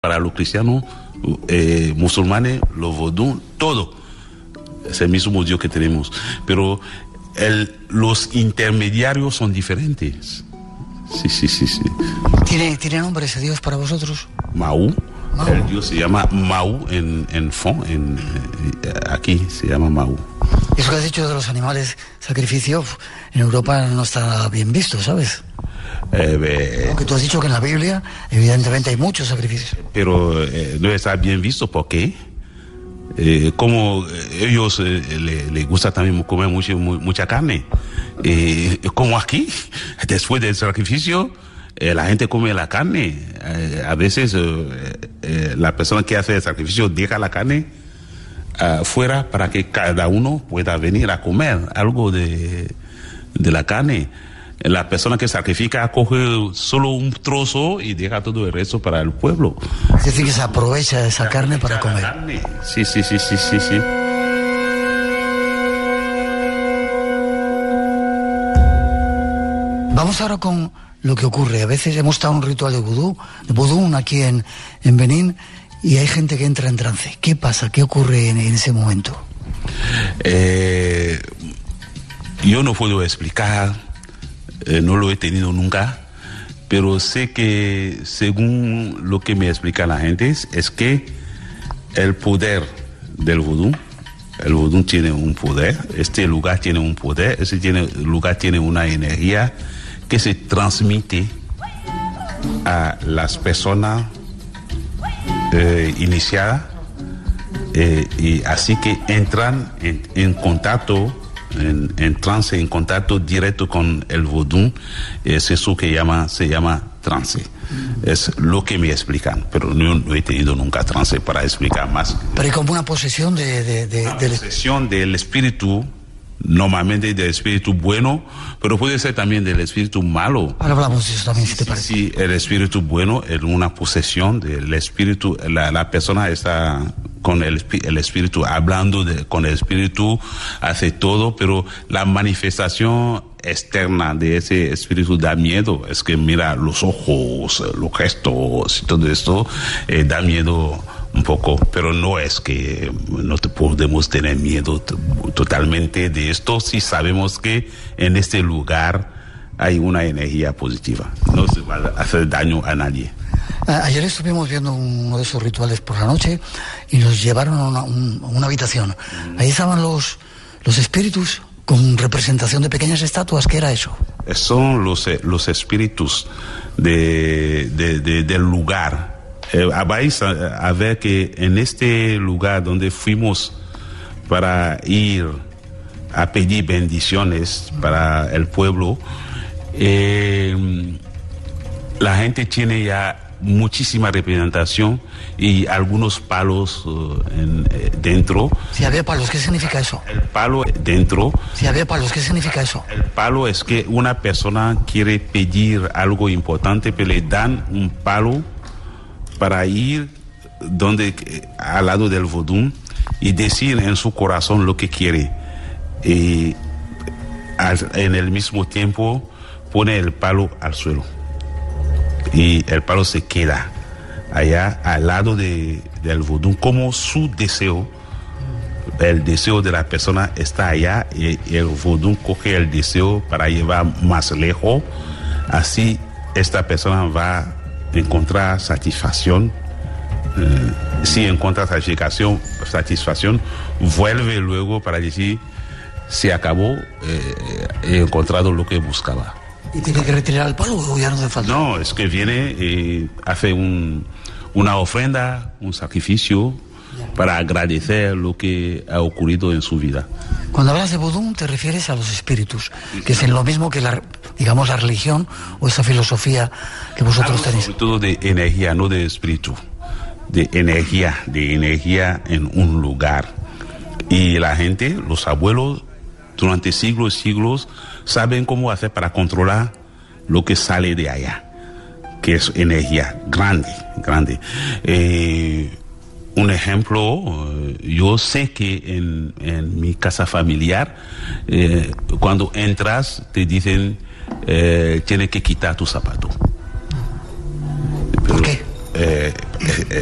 Para los cristianos, musulmanes, los vodú, todo es el mismo Dios que tenemos, pero los intermediarios son diferentes. Sí. ¿Tiene nombre ese Dios para vosotros? Maú. El Dios se llama Maú en Fon, aquí se llama Maú. Eso que has dicho de los animales, sacrificio, en Europa no está bien visto, ¿sabes? Aunque tú has dicho que en la Biblia, evidentemente, hay muchos sacrificios. Pero no está bien visto, ¿por qué? Como ellos les gusta también comer mucha carne. Como aquí, después del sacrificio, la gente come la carne. A veces la persona que hace el sacrificio deja la carne fuera para que cada uno pueda venir a comer algo de la carne. La persona que sacrifica coge solo un trozo y deja todo el resto para el pueblo. Es decir, que se aprovecha de esa carne para comer. Sí. Vamos ahora con lo que ocurre. A veces hemos estado en un ritual de vudú aquí en Benín, y hay gente que entra en trance. ¿Qué pasa? ¿Qué ocurre en ese momento? Yo no puedo explicar. No lo he tenido nunca, pero sé que según lo que me explica la gente es que el poder del vudú, el vudú tiene un poder, este lugar tiene un poder, lugar tiene una energía que se transmite a las personas iniciadas, y así que entran en contacto, en trance, en contacto directo con el vodú. Es eso que se llama trance. Es lo que me explican, pero no he tenido nunca trance para explicar más. Pero hay como una posesión posesión del espíritu, normalmente del espíritu bueno, pero puede ser también del espíritu malo. Ahora hablamos de eso también, si te parece. Sí, el espíritu bueno es una posesión del espíritu. La persona está con el espíritu, hablando con el espíritu, hace todo, pero la manifestación externa de ese espíritu da miedo. Es que mira los ojos, los gestos y todo esto, da miedo un poco, pero no es que no podemos tener miedo totalmente de esto si sabemos que en este lugar hay una energía positiva. No se va a hacer daño a nadie. Ayer estuvimos viendo uno de esos rituales por la noche y nos llevaron a una habitación. Ahí estaban los espíritus con representación de pequeñas estatuas. ¿Qué era eso? Son los espíritus del lugar. Vais a ver que en este lugar donde fuimos para ir a pedir bendiciones para el pueblo, la gente tiene ya muchísima representación y algunos palos dentro. Si había palos, ¿qué significa eso? El palo dentro. Si había palos, ¿qué significa eso? El palo es que una persona quiere pedir algo importante, pero le dan un palo para ir al lado del vodú y decir en su corazón lo que quiere. Y en el mismo tiempo pone el palo al suelo. Y el palo se queda allá al lado del vodú, como su deseo. El deseo de la persona está allá y el vodú coge el deseo para llevar más lejos. Así esta persona va a encontrar satisfacción. Si encuentra satisfacción, vuelve luego para decir: se acabó, he encontrado lo que buscaba. ¿Y tiene que retirar el palo o ya no hace falta? No, es que viene y hace una ofrenda, un sacrificio para agradecer lo que ha ocurrido en su vida. Cuando hablas de vodú te refieres a los espíritus, que es lo mismo que la religión o esa filosofía que vosotros tenéis. Sobre todo de energía, no de espíritu, de energía en un lugar. Y la gente, los abuelos, durante siglos y siglos, saben cómo hacer para controlar lo que sale de allá, que es energía grande. Un ejemplo, yo sé que en mi casa familiar, cuando entras te dicen tienes que quitar tu zapato. ¿Por qué?